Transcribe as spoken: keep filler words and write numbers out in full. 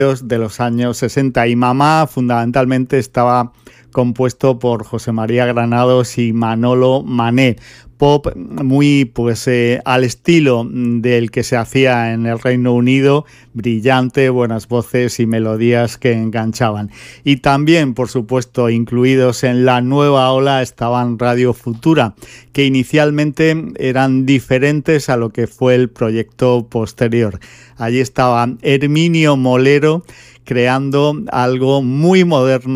de los años sesenta, y Mamá fundamentalmente estaba compuesto por José María Granados y Manolo Mané. Pop muy pues eh, al estilo del que se hacía en el Reino Unido, brillante, buenas voces y melodías que enganchaban. Y también, por supuesto, incluidos en la nueva ola estaban Radio Futura, que inicialmente eran diferentes a lo que fue el proyecto posterior. Allí estaba Herminio Molero creando algo muy moderno